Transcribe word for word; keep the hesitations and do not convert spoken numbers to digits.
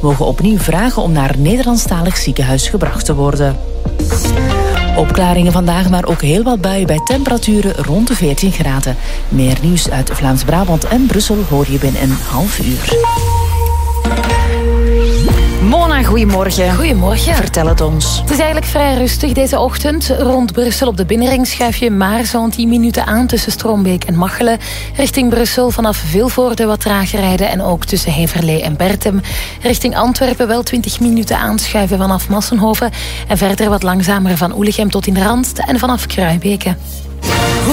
mogen opnieuw vragen om naar een Nederlandstalig ziekenhuis gebracht te worden. Opklaringen vandaag, maar ook heel wat buien bij temperaturen rond de veertien graden. Meer nieuws uit Vlaams-Brabant en Brussel hoor je binnen een half uur. Mona, goedemorgen. Goedemorgen. Vertel het ons. Het is eigenlijk vrij rustig deze ochtend. Rond Brussel op de binnenring schuif je maar zo'n tien minuten aan tussen Stroombeek en Machelen. Richting Brussel vanaf Vilvoorde wat trager rijden en ook tussen Heverlee en Bertem. Richting Antwerpen wel twintig minuten aanschuiven vanaf Massenhoven. En verder wat langzamer van Oelichem tot in Randst en vanaf Kruibeke.